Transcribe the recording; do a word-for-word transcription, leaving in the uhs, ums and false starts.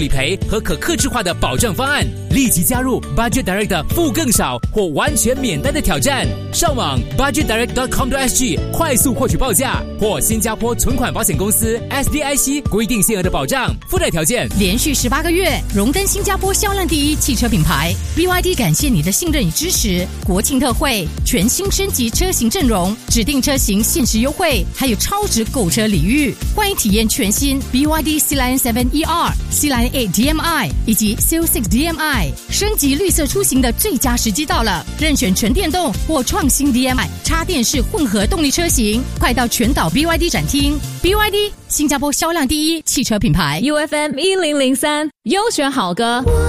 理赔和可客制化的保障方案，立即加入 Budget Direct 的付更少或完全免单的挑战。上网 budget direct dot com dot s g 快速获取报价，或新加坡存款保险公司 S D I C 规定限额的保障，附带条件。 连续十八个月荣登新加坡销量第一汽车品牌 B Y D， 感谢你的信任与支持。国庆特惠，全新升级车型阵容，指定车型限时优惠，还有超值购车礼遇。欢迎体验全新 B Y D Sea Lion 七 E R、Sea Lion 八 D M I 以及 Seal 六 D M I， 升级绿色出行的最佳时机到了，任选纯电动或创新 D M I 插电式混合动力车型，快到全岛 B Y D 展厅。 B Y D 新加坡销量第一汽车品牌 U F M 一零零三优选好歌。